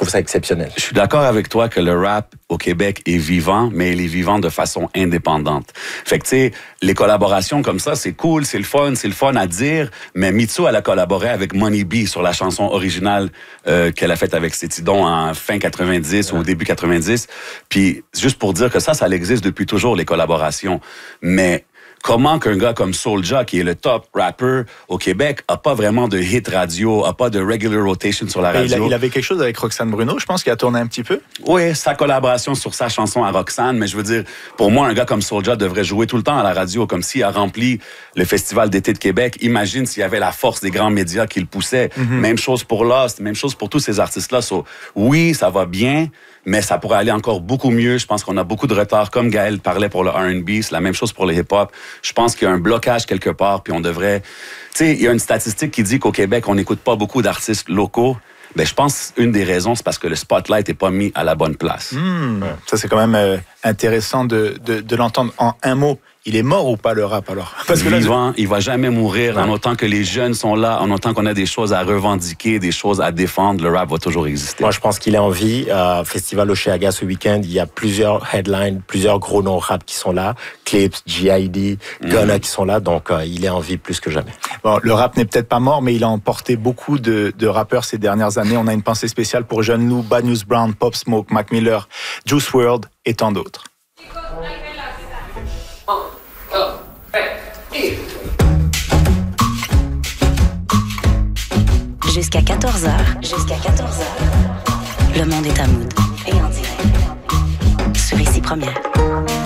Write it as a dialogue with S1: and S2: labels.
S1: trouve ça exceptionnel.
S2: Je suis d'accord avec toi que le rap au Québec est vivant, mais il est vivant de façon indépendante. Fait que, tu sais, les collaborations comme ça, c'est cool, c'est le fun à dire, mais Mitsu, elle a collaboré avec Money B sur la chanson originale qu'elle a faite avec Cétidon en fin 90 ou au début 90. Puis, juste pour dire que ça existe depuis toujours, les collaborations. Mais comment qu'un gars comme Soulja, qui est le top rapper au Québec, a pas vraiment de hit radio, a pas de regular rotation sur la radio?
S3: Il avait quelque chose avec Roxane Bruno, je pense, qui a tourné un petit peu.
S2: Oui, sa collaboration sur sa chanson à Roxane, mais je veux dire, pour moi, un gars comme Soulja devrait jouer tout le temps à la radio, comme s'il a rempli le Festival d'été de Québec. Imagine s'il y avait la force des grands médias qui le poussaient. Même chose pour Lost, même chose pour tous ces artistes-là. So, oui, ça va bien, mais ça pourrait aller encore beaucoup mieux. Je pense qu'on a beaucoup de retard. Comme Gaël parlait pour le R&B, c'est la même chose pour le hip-hop. Je pense qu'il y a un blocage quelque part, puis on devrait... Tu sais, il y a une statistique qui dit qu'au Québec, on n'écoute pas beaucoup d'artistes locaux. Ben, je pense une des raisons, c'est parce que le spotlight n'est pas mis à la bonne place.
S3: Ça, c'est quand même intéressant de l'entendre en un mot. Il est mort ou pas, le rap, alors?
S2: Parce que vivant, il va jamais mourir. En autant que les jeunes sont là, en autant qu'on a des choses à revendiquer, des choses à défendre, le rap va toujours exister.
S1: Moi, je pense qu'il est en vie. Festival Oshéaga ce week-end, il y a plusieurs headlines, plusieurs gros noms rap qui sont là. Clips, G.I.D., Gunna qui sont là. Donc, il est en vie plus que jamais.
S3: Bon, le rap n'est peut-être pas mort, mais il a emporté beaucoup de rappeurs ces dernières années. On a une pensée spéciale pour Jeune Lou, Bad News Brown, Pop Smoke, Mac Miller, Juice WRLD et tant d'autres.
S4: Jusqu'à 14h. Le monde est à mood. Et en direct. Sur Ici Première.